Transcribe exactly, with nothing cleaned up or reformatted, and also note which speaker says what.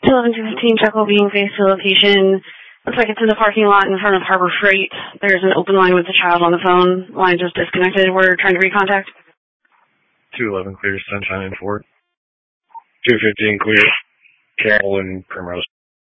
Speaker 1: two eleven two fifteen Chuckle being faced to location. Looks like it's in the parking lot in front of Harbor Freight. There's an open line with the child on the phone. Line just disconnected. We're trying to recontact.
Speaker 2: two eleven clear, Sunshine and Ford. two fifteen clear, Carroll and Primrose.